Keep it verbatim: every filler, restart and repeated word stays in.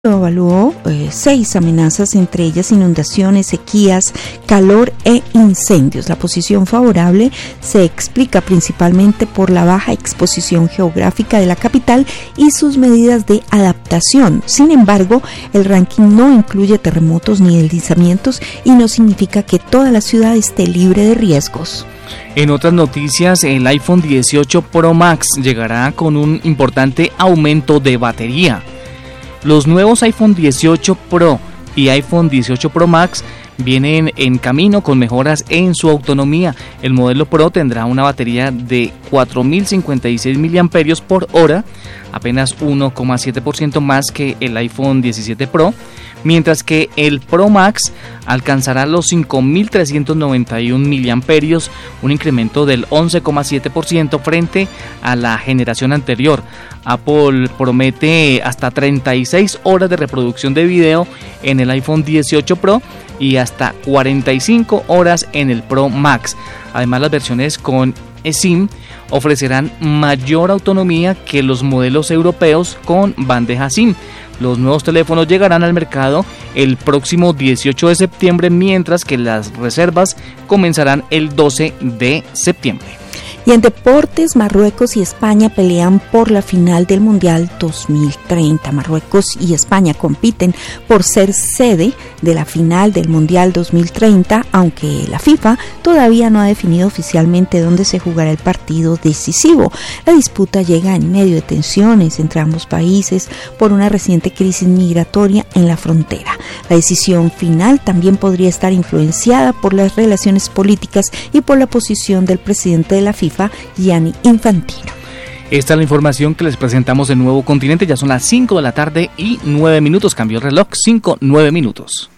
Evaluó eh, seis amenazas, entre ellas inundaciones, sequías, calor e incendios. La posición favorable se explica principalmente por la baja exposición geográfica de la capital y sus medidas de adaptación. Sin embargo, el ranking no incluye terremotos ni deslizamientos y no significa que toda la ciudad esté libre de riesgos. En otras noticias, el iPhone dieciocho Pro Max llegará con un importante aumento de batería. Los nuevos iPhone dieciocho Pro y iPhone dieciocho Pro Max vienen en camino con mejoras en su autonomía. El modelo Pro tendrá una batería de cuatro mil cincuenta y seis miliamperios por hora, apenas uno coma siete por ciento más que el iPhone diecisiete Pro, mientras que el Pro Max alcanzará los cinco mil trescientos noventa y uno miliamperios, un incremento del once coma siete por ciento frente a la generación anterior. Apple promete hasta treinta y seis horas de reproducción de video en el iPhone dieciocho Pro y hasta cuarenta y cinco horas en el Pro Max. Además, las versiones con eSIM ofrecerán mayor autonomía que los modelos europeos con bandeja SIM. Los nuevos teléfonos llegarán al mercado el próximo dieciocho de septiembre, mientras que las reservas comenzarán el doce de septiembre. Y en deportes, Marruecos y España pelean por la final del Mundial dos mil treinta. Marruecos y España compiten por ser sede de la final del Mundial dos mil treinta, aunque la FIFA todavía no ha definido oficialmente dónde se jugará el partido decisivo. La disputa llega en medio de tensiones entre ambos países por una reciente crisis migratoria en la frontera. La decisión final también podría estar influenciada por las relaciones políticas y por la posición del presidente de la FIFA, Gianni Infantino. Esta es la información que les presentamos de Nuevo Continente. Ya son las cinco de la tarde y nueve minutos. Cambió el reloj, cinco, nueve minutos.